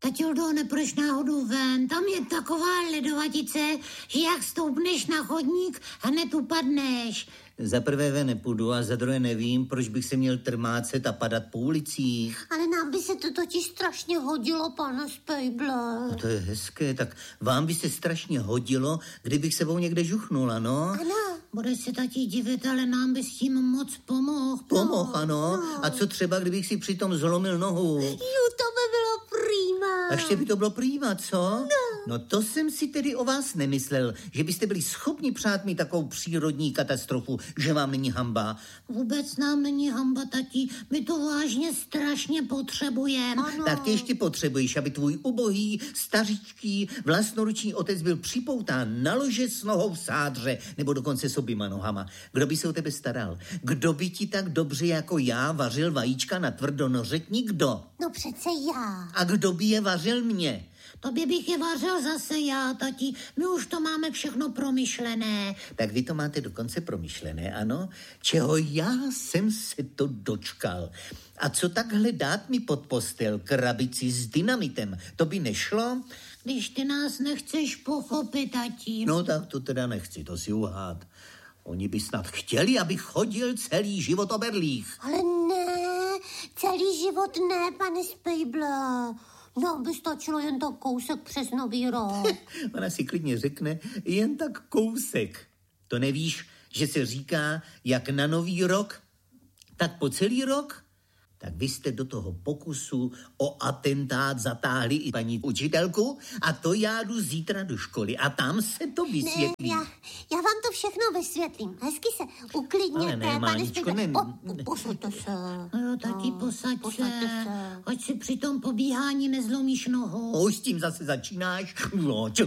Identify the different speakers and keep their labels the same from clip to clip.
Speaker 1: Tatildo, nepůjdeš náhodou ven, tam je taková ledovatice, že jak stoupneš na chodník, hned upadneš.
Speaker 2: Za prvé ven nepůjdu a za druhé nevím, proč bych se měl trmácet a padat po ulicích.
Speaker 3: Ale nám by se to totiž strašně hodilo, pane Spejble.
Speaker 2: No to je hezké, tak vám by se strašně hodilo, kdybych sebou někde žuchnul, ano?
Speaker 3: Ano.
Speaker 1: Budeš se tati divit, ale nám by s tím moc pomohl.
Speaker 2: Pomohl, ano. No. A co třeba, kdybych si přitom zlomil nohu?
Speaker 3: Jo, to by bylo prýma.
Speaker 2: A ještě by to bylo prýma, co? No to jsem si tedy o vás nemyslel, že byste byli schopni přát mi takovou přírodní katastrofu, že vám není hanba.
Speaker 1: Vůbec nám není hanba, tati. My to vážně strašně potřebujeme.
Speaker 2: Tak tě ještě potřebuješ, aby tvůj ubohý, stařičký, vlastnoruční otec byl připoután na lože s nohou v sádře, nebo dokonce s oběma nohama. Kdo by se o tebe staral? Kdo by ti tak dobře jako já vařil vajíčka na tvrdo? No řekni nikdo.
Speaker 3: No přece já.
Speaker 2: A kdo by je vařil mě?
Speaker 1: Tobě bych je vařil zase já, tati. My už to máme všechno promyšlené.
Speaker 2: Tak vy to máte dokonce promyšlené, ano? Čeho já jsem se to dočkal. A co takhle dát mi pod postel krabici s dynamitem? To by nešlo?
Speaker 1: Když ty nás nechceš pochopit, tati.
Speaker 2: No tak to teda nechci, to si uhát. Oni by snad chtěli, abych chodil celý život o berlích.
Speaker 3: Ale ne, celý život ne, pane Spejble. No, by stačilo jen tak kousek přes Nový rok.
Speaker 2: Ona si klidně řekne, jen tak kousek. To nevíš, že se říká, jak na Nový rok, tak po celý rok? Tak vy jste do toho pokusu o atentát zatáhli i paní učitelku a to já jdu zítra do školy a tam se to vysvětlí.
Speaker 3: Ne, já vám to všechno vysvětlím. Hezky se uklidněte,
Speaker 2: ale ne, Máničko, ne.
Speaker 3: Posaďte se.
Speaker 1: No, tati, posaď se. Ať si při tom pobíhání nezlomíš nohu.
Speaker 2: Už s tím zase začínáš? No, čo?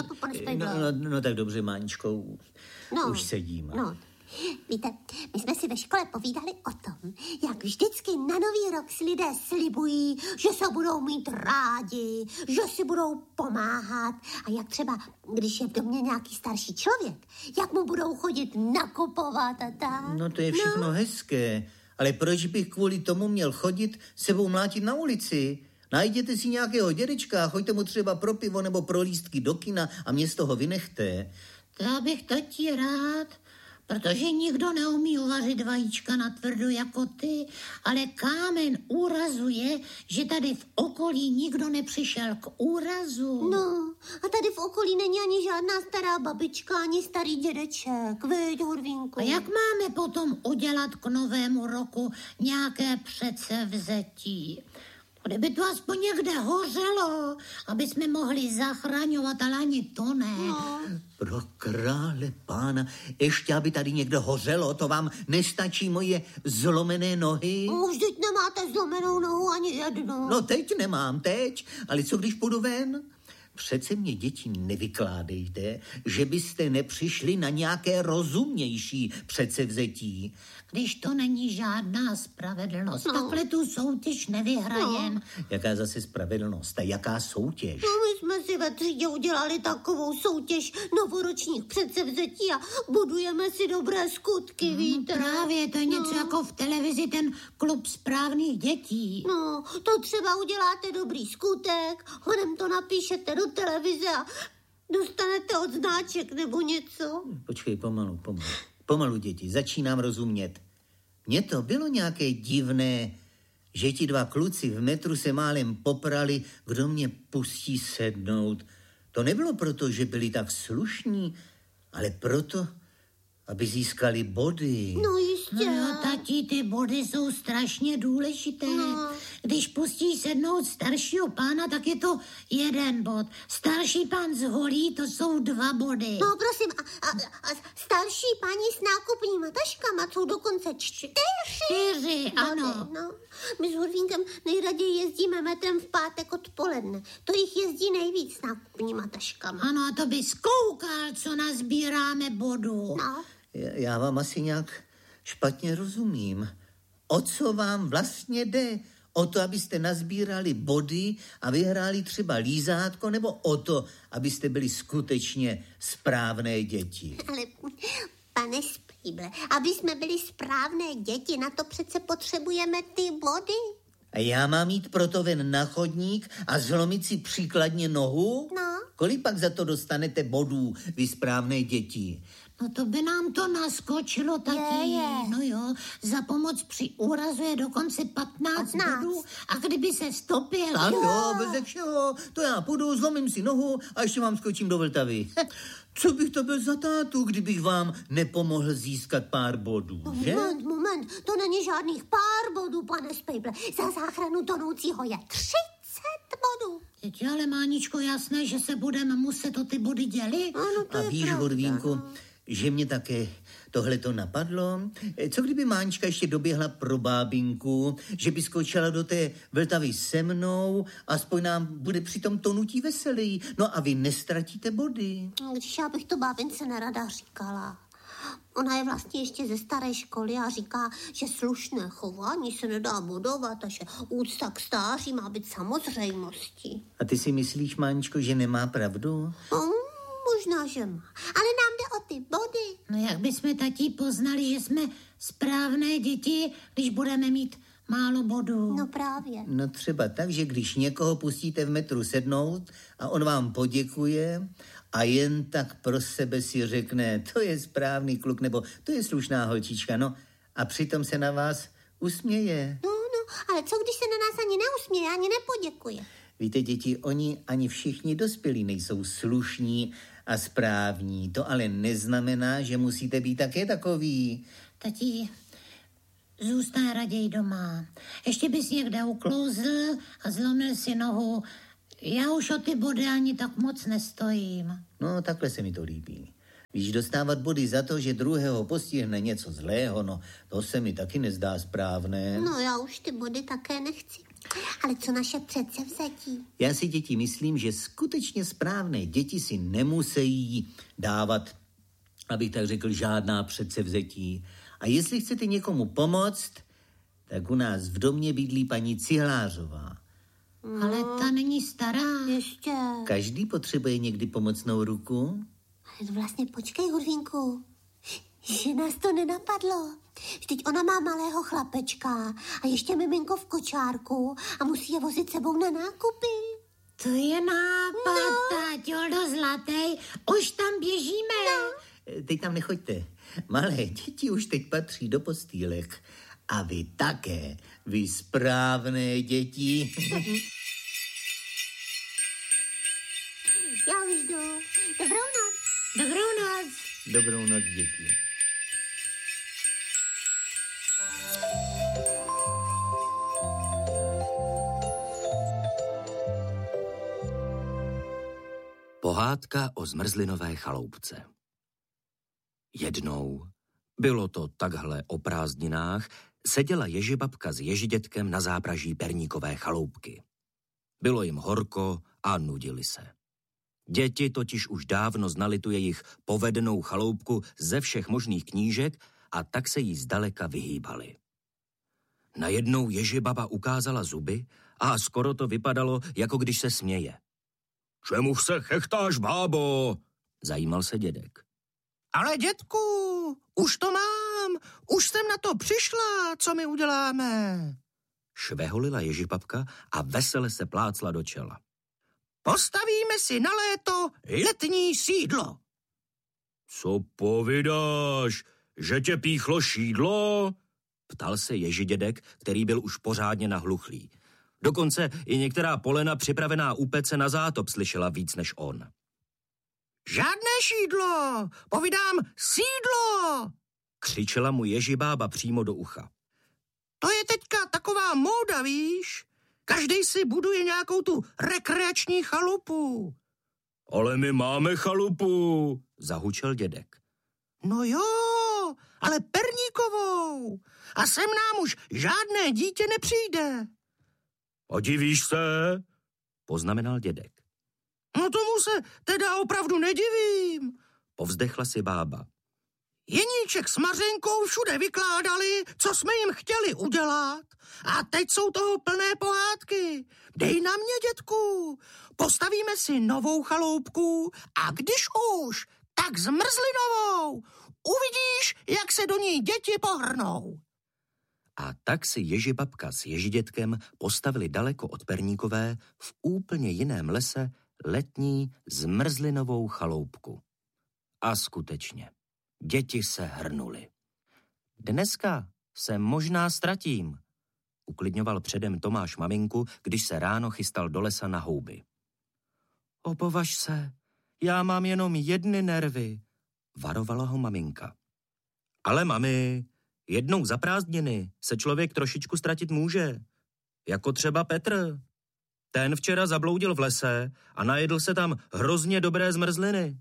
Speaker 2: No tak dobře, Máničko, už sedím.
Speaker 3: No. Víte, my jsme si ve škole povídali o tom, jak vždycky na Nový rok si lidé slibují, že se budou mít rádi, že si budou pomáhat a jak třeba, když je v domě nějaký starší člověk, jak mu budou chodit nakupovat a tak.
Speaker 2: No to je všechno hezké, ale proč bych kvůli tomu měl chodit sebou mlátit na ulici? Najděte si nějakého dědečka a choďte mu třeba pro pivo nebo pro lístky do kina a mě z toho vynechte.
Speaker 1: Já bych tati rád, protože nikdo neumí uvařit vajíčka na tvrdo jako ty, ale kámen úrazu je, že tady v okolí nikdo nepřišel k úrazu.
Speaker 3: No, a tady v okolí není ani žádná stará babička, ani starý dědeček, viď, Hurvínku?
Speaker 1: A jak máme potom udělat k Novému roku nějaké předsevzetí? Kdyby to aspoň někde hořelo, aby jsme mohli zachraňovat, ale ani to ne.
Speaker 3: No.
Speaker 2: Pro krále pána, ještě aby tady někde hořelo, to vám nestačí moje zlomené nohy?
Speaker 3: Vždyť nemáte zlomenou nohu ani jednu.
Speaker 2: No teď nemám, ale co když půjdu ven? Přece mě, děti, nevykládejte, že byste nepřišli na nějaké rozumnější předsevzetí.
Speaker 1: Když to není žádná spravedlnost, takhle tu soutěž nevyhrajem.
Speaker 2: No. Jaká zase spravedlnost a jaká soutěž?
Speaker 3: No, my jsme si ve třídě udělali takovou soutěž novoročních předsevzetí a budujeme si dobré skutky, víte?
Speaker 1: Právě, to je něco jako v televizi ten klub správných dětí.
Speaker 3: No, to třeba uděláte dobrý skutek, honem to napíšete do televize a dostanete odznáček nebo něco.
Speaker 2: Počkej, pomalu, děti, začínám rozumět. Mně to bylo nějaké divné, že ti dva kluci v metru se málem poprali, kdo mě pustí sednout. To nebylo proto, že byli tak slušní, ale proto, aby získali body.
Speaker 3: No jistě.
Speaker 1: No jo, tati, ty body jsou strašně důležité. No. Když pustí sednout staršího pána, tak je to 1 bod. Starší pán z holí, to jsou 2 body.
Speaker 3: No prosím, a starší paní s nákupníma taškama jsou dokonce 4.
Speaker 1: 4, ano.
Speaker 3: No. My s Hurvínkem nejraději jezdíme metrem v pátek odpoledne. To jich jezdí nejvíc s nákupníma taškama.
Speaker 1: Ano, a to by zkoukal, co nazbíráme bodů.
Speaker 3: No.
Speaker 2: Já vám asi nějak špatně rozumím. O co vám vlastně jde? O to, abyste nazbírali body a vyhráli třeba lízátko, nebo o to, abyste byli skutečně správné děti?
Speaker 3: Ale, pane Spejble, aby jsme byli správné děti, na to přece potřebujeme ty body.
Speaker 2: A já mám jít proto ven na chodník a zlomit si příkladně nohu?
Speaker 3: No.
Speaker 2: Kolik pak za to dostanete bodů, vy správné děti?
Speaker 1: No to by nám to naskočilo taky.
Speaker 3: Je.
Speaker 1: No jo, za pomoc při úrazu je dokonce 15 bodů a kdyby se stopil.
Speaker 2: Ano, jo, beze všeho. To já půjdu, zlomím si nohu a ještě vám skočím do Vltavy. Co bych to byl za tátu, kdybych vám nepomohl získat pár bodů, že?
Speaker 3: Moment, to není žádných pár bodů, pane Spejble. Za záchranu tonoucího je 30 bodů.
Speaker 1: Teď ale, Máničko, jasné, že se budeme muset o ty body dělit.
Speaker 3: Ano, to
Speaker 2: A
Speaker 3: je
Speaker 2: víš,
Speaker 3: pravda,
Speaker 2: Hodvínku,
Speaker 3: no.
Speaker 2: že mě také tohleto napadlo? Co kdyby Mánička ještě doběhla pro bábinku, že by skočila do té Vltavy se mnou, aspoň nám bude při tom tonutí veselý. No a vy nestratíte body.
Speaker 3: Když já bych to bábince nerada říkala. Ona je vlastně ještě ze staré školy a říká, že slušné chování se nedá bodovat a že úcta k stáří má být samozřejmostí.
Speaker 2: A ty si myslíš, Máničko, že nemá pravdu?
Speaker 3: Možná, že má. Ale nám jde o ty body.
Speaker 1: No jak bychom tatí poznali, že jsme správné děti, když budeme mít málo bodů?
Speaker 3: No právě.
Speaker 2: No třeba tak, že když někoho pustíte v metru sednout a on vám poděkuje a jen tak pro sebe si řekne, to je správný kluk, nebo to je slušná holčička, no a přitom se na vás usměje.
Speaker 3: No, ale co když se na nás ani neusměje, ani nepoděkuje?
Speaker 2: Víte, děti, oni ani všichni dospělí nejsou slušní a správní. To ale neznamená, že musíte být také takový.
Speaker 1: Tati, zůstaň raději doma. Ještě bys někde uklouzl a zlomil si nohu. Já už o ty body ani tak moc nestojím.
Speaker 2: No, takhle se mi to líbí. Víš, dostávat body za to, že druhého postihne něco zlého, no, to se mi taky nezdá správné.
Speaker 3: No, já už ty body také nechci. Ale co naše předsevzetí?
Speaker 2: Já si, děti, myslím, že skutečně správné děti si nemusí dávat, abych tak řekl, žádná předsevzetí. A jestli chcete někomu pomoct, tak u nás v domě bydlí paní Cihlářová.
Speaker 1: Ale ta není stará.
Speaker 3: Ještě.
Speaker 2: Každý potřebuje někdy pomocnou ruku.
Speaker 3: Ale vlastně počkej, Hurvínku, že nás to nenapadlo. Vždyť ona má malého chlapečka a ještě miminko v kočárku a musí je vozit sebou na nákupy.
Speaker 1: To je nápad, táťo, zlatý. Už tam běžíme.
Speaker 2: Teď tam nechoďte. Malé děti už teď patří do postýlek. A vy také, vy správné děti.
Speaker 3: Já už jdu. Dobrou noc.
Speaker 1: Dobrou noc.
Speaker 2: Dobrou noc, děti.
Speaker 4: Pohádka o zmrzlinové chaloupce. Jednou, bylo to takhle o prázdninách, seděla ježibabka s ježidětkem na zápraží perníkové chaloupky. Bylo jim horko a nudili se. Děti totiž už dávno znali tu jejich povedenou chaloupku ze všech možných knížek a tak se jí zdaleka vyhýbali. Najednou ježibaba ukázala zuby a skoro to vypadalo, jako když se směje. Čemu se chechtáš, bábo? Zajímal se dědek. Ale dědku, už to mám, už jsem na to přišla, co my uděláme? Šveholila ježibabka a vesele se plácla do čela. Postavíme si na léto letní sídlo. Co povídáš, že tě píchlo šídlo? Ptal se ježidědek, který byl už pořádně nahluchlý. Dokonce i některá polena připravená u pece na zátop slyšela víc než on. Žádné šídlo, povídám sídlo, křičela mu ježibába přímo do ucha. To je teďka taková móda, víš? Každej si buduje nějakou tu rekreační chalupu. Ale my máme chalupu, zahučel dědek. No jo, ale perníkovou. A sem nám už žádné dítě nepřijde. A divíš se? Poznamenal dědek. No tomu se teda opravdu nedivím, povzdechla si bába. Jeníček s Mařenkou všude vykládali, co jsme jim chtěli udělat. A teď jsou toho plné pohádky. Dej na mě, dětku. Postavíme si novou chaloupku a když už, tak zmrzlinovou. Uvidíš, jak se do ní děti pohrnou. A tak si Ježibabka s Ježidětkem postavili daleko od Perníkové v úplně jiném lese letní zmrzlinovou chaloupku. A skutečně, děti se hrnuly. Dneska se možná ztratím, uklidňoval předem Tomáš maminku, když se ráno chystal do lesa na houby. Opovaž se, já mám jenom 1 nervy, varovala ho maminka. Ale mami, jednou za prázdniny se člověk trošičku ztratit může. Jako třeba Petr. Ten včera zabloudil v lese a najedl se tam hrozně dobré zmrzliny.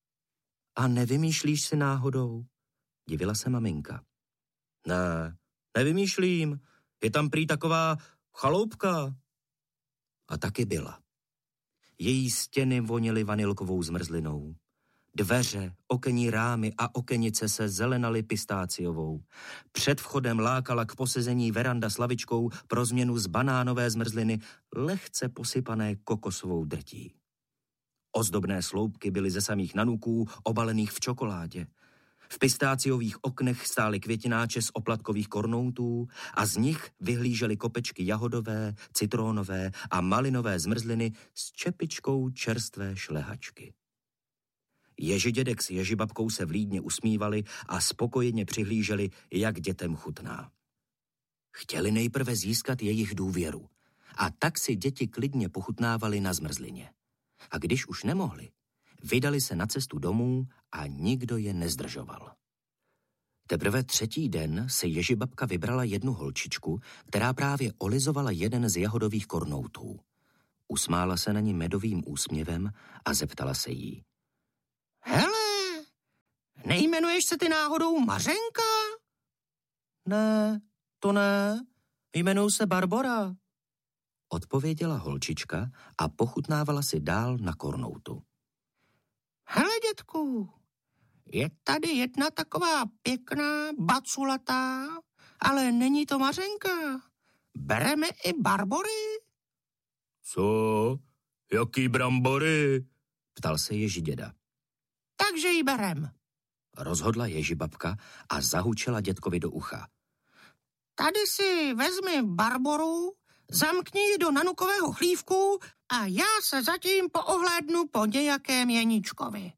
Speaker 4: A nevymýšlíš si náhodou? Divila se maminka. Ne, nevymýšlím. Je tam prý taková chaloupka. A taky byla. Její stěny vonily vanilkovou zmrzlinou. Dveře, okenní rámy a okenice se zelenaly pistáciovou. Před vchodem lákala k posezení veranda s lavičkou pro změnu z banánové zmrzliny, lehce posypané kokosovou drtí. Ozdobné sloupky byly ze samých nanuků obalených v čokoládě. V pistáciových oknech stály květináče z oplatkových kornoutů a z nich vyhlížely kopečky jahodové, citrónové a malinové zmrzliny s čepičkou čerstvé šlehačky. Ježidědek s Ježibabkou se vlídně usmívali a spokojeně přihlíželi, jak dětem chutná. Chtěli nejprve získat jejich důvěru a tak si děti klidně pochutnávali na zmrzlině. A když už nemohli, vydali se na cestu domů a nikdo je nezdržoval. Teprve 3. den se Ježibabka vybrala 1 holčičku, která právě olizovala jeden z jahodových kornoutů. Usmála se na ní medovým úsměvem a zeptala se jí. Hele, nejmenuješ se ty náhodou Mařenka? Ne, to ne, jmenuji se Barbora, odpověděla holčička a pochutnávala si dál na kornoutu. Hele, dětku, je tady jedna taková pěkná, baculatá, ale není to Mařenka. Bereme i Barbory? Co? Jaký brambory? Ptal se Ježiděda. Takže ji berem, rozhodla Ježibabka a zahučela dětkovi do ucha. Tady si vezmi Barboru, zamkni ji do nanukového chlívku a já se zatím poohlédnu po nějakém Jeníčkovi.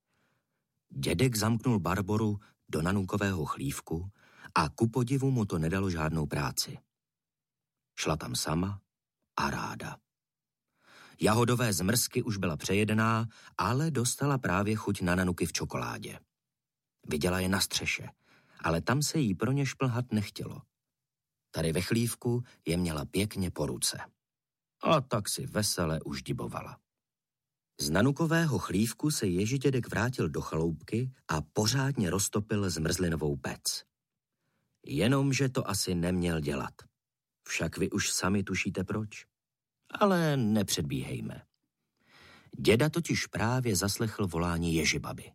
Speaker 4: Dědek zamknul Barboru do nanukového chlívku a ku podivu mu to nedalo žádnou práci. Šla tam sama a ráda. Jahodové zmrzky už byla přejedená, ale dostala právě chuť na nanuky v čokoládě. Viděla je na střeše, ale tam se jí pro ně šplhat nechtělo. Tady ve chlívku je měla pěkně po ruce. A tak si vesele uždibovala. Z nanukového chlívku se Ježidědek vrátil do chaloupky a pořádně roztopil zmrzlinovou pec. Jenomže to asi neměl dělat. Však vy už sami tušíte proč. Ale nepředbíhejme. Děda totiž právě zaslechl volání Ježibaby.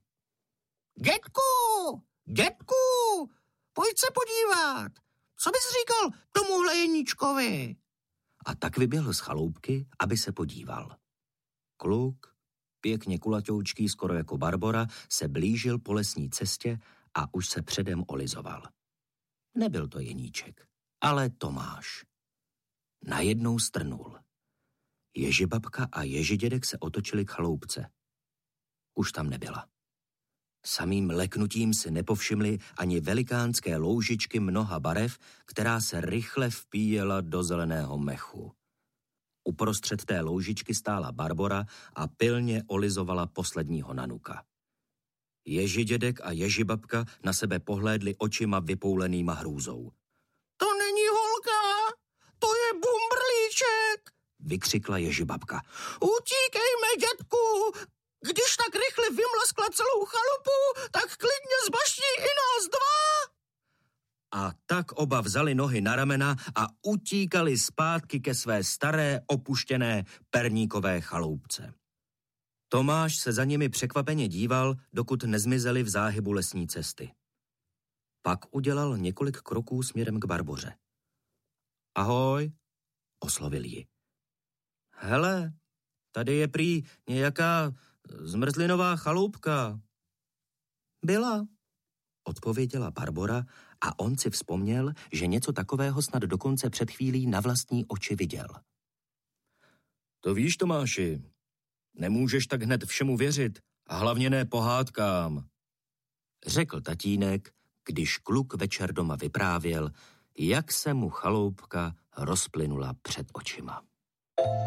Speaker 4: Dědku, pojď se podívat. Co bys říkal tomuhle Jeníčkovi? A tak vyběhl z chaloupky, aby se podíval. Kluk, pěkně kulatoučký, skoro jako Barbora, se blížil po lesní cestě a už se předem olizoval. Nebyl to Jeníček, ale Tomáš. Najednou strnul. Ježibabka a Ježidědek se otočili k chaloupce. Už tam nebyla. Samým leknutím si nepovšimli ani velikánské loužičky mnoha barev, která se rychle vpíjela do zeleného mechu. Uprostřed té loužičky stála Barbora a pilně olizovala posledního nanuka. Ježidědek a Ježibabka na sebe pohlédli očima vypoulenýma hrůzou. To není holka, to je bumbrlíček, vykřikla Ježibabka. Utíkejme, dětku! Když tak rychle vymlaskla celou chalupu, tak klidně zbaští i nás 2. A tak oba vzali nohy na ramena a utíkali zpátky ke své staré, opuštěné perníkové chaloupce. Tomáš se za nimi překvapeně díval, dokud nezmizeli v záhybu lesní cesty. Pak udělal několik kroků směrem k Barboře. Ahoj, oslovil ji. Hele, tady je prý nějaká zmrzlinová chaloupka. Byla, odpověděla Barbora A on si vzpomněl, že něco takového snad dokonce před chvílí na vlastní oči viděl. To víš, Tomáši, nemůžeš tak hned všemu věřit a hlavně ne pohádkám, řekl tatínek, když kluk večer doma vyprávěl, jak se mu chaloupka rozplynula před očima.